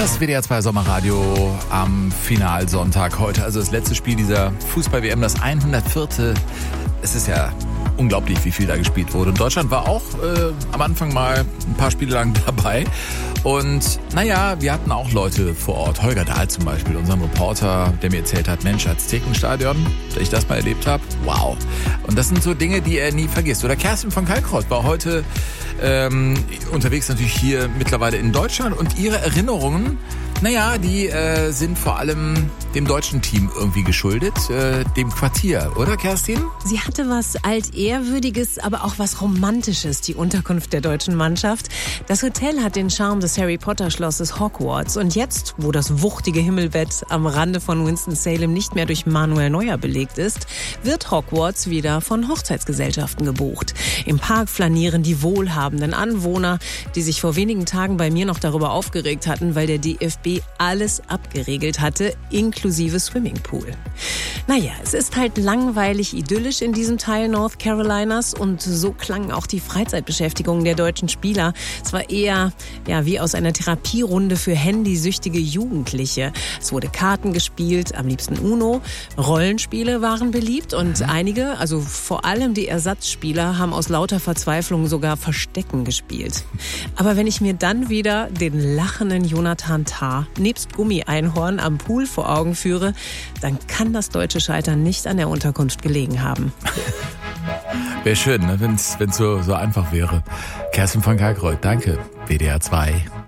Das WDR 2 Sommerradio am Finalsonntag heute, also das letzte Spiel dieser Fußball-WM, das 104. Es ist ja unglaublich, wie viel da gespielt wurde. Und Deutschland war auch am Anfang mal ein paar Spiele lang dabei. Und naja, wir hatten auch Leute vor Ort. Holger Dahl zum Beispiel, unserem Reporter, der mir erzählt hat, Mensch, Aztekenstadion, dass ich das mal erlebt habe. Wow. Und das sind so Dinge, die er nie vergisst. Oder Kerstin von Kalkreuth war heute unterwegs natürlich hier mittlerweile in Deutschland. Und ihre Erinnerungen, naja, die sind vor allem dem deutschen Team irgendwie geschuldet, dem Quartier, oder Kerstin? Sie hatte was Altehrwürdiges, aber auch was Romantisches, die Unterkunft der deutschen Mannschaft. Das Hotel hat den Charme des Harry-Potter-Schlosses Hogwarts. Und jetzt, wo das wuchtige Himmelbett am Rande von Winston-Salem nicht mehr durch Manuel Neuer belegt ist, wird Hogwarts wieder von Hochzeitsgesellschaften gebucht. Im Park flanieren die wohlhabenden Anwohner, die sich vor wenigen Tagen bei mir noch darüber aufgeregt hatten, weil der DFB alles abgeregelt hatte, inklusive Swimmingpool. Naja, es ist halt langweilig idyllisch in diesem Teil North Carolinas und so klangen auch die Freizeitbeschäftigungen der deutschen Spieler. Es war eher wie aus einer Therapierunde für handysüchtige Jugendliche. Es wurde Karten gespielt, am liebsten Uno. Rollenspiele waren beliebt und einige, also vor allem die Ersatzspieler, haben aus lauter Verzweiflung sogar Verstecken gespielt. Aber wenn ich mir dann wieder den lachenden Jonathan Tah nebst Gummi-Einhorn am Pool vor Augen führe, dann kann das deutsche Scheitern nicht an der Unterkunft gelegen haben. Wäre schön, ne, wenn es so einfach wäre. Kerstin von Kalkreuth, danke. WDR 2.